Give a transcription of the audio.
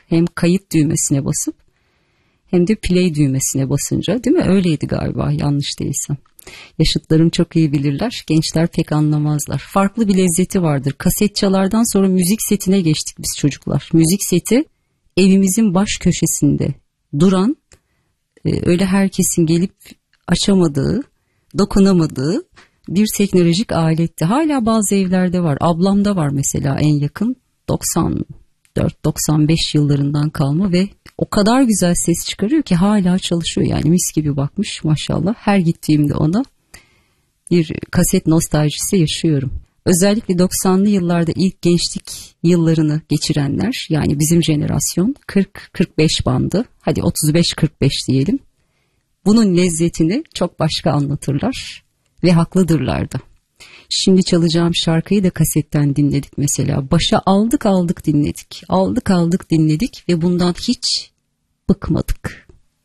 Hem kayıt düğmesine basıp hem de play düğmesine basınca, değil mi? Öyleydi galiba, yanlış değilsem. Yaşıtlarım çok iyi bilirler. Gençler pek anlamazlar. Farklı bir lezzeti vardır. Kaset çalardan sonra müzik setine geçtik biz çocuklar. Müzik seti evimizin baş köşesinde duran, öyle herkesin gelip açamadığı, dokunamadığı bir teknolojik aletti. Hala bazı evlerde var. Ablamda var mesela, en yakın 94-95 yıllarından kalma ve o kadar güzel ses çıkarıyor ki hala çalışıyor. Yani mis gibi bakmış maşallah. Her gittiğimde ona bir kaset nostaljisi yaşıyorum. Özellikle 90'lı yıllarda ilk gençlik yıllarını geçirenler, yani bizim jenerasyon 40-45 bandı, hadi 35-45 diyelim. Bunun lezzetini çok başka anlatırlar ve haklıdırlar da. Şimdi çalacağım şarkıyı da kasetten dinledik mesela. Başa aldık dinledik. Aldık dinledik ve bundan hiç bıkmadık.